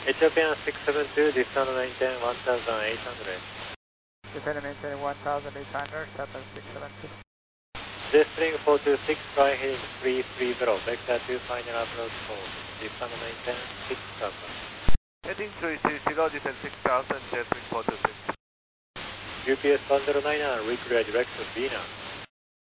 Ethiopian 672, descend maintain 1800. Descend and maintain 1800, Southern 672. Jetstream 426, try heading 330, vector 2 final approach 4, descend and maintain 6000. Heading 330, descend 6000, Jetstream 426. UPS 109, recreate direct to Vienna.